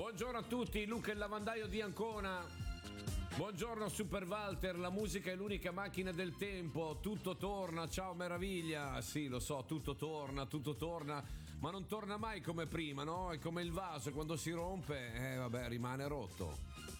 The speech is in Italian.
Buongiorno a tutti, Luca il lavandaio di Ancona. Buongiorno Super Walter, la musica è l'unica macchina del tempo, tutto torna, ciao meraviglia. Sì, lo so, tutto torna, ma non torna mai come prima, no? È come il vaso, quando si rompe, vabbè, rimane rotto.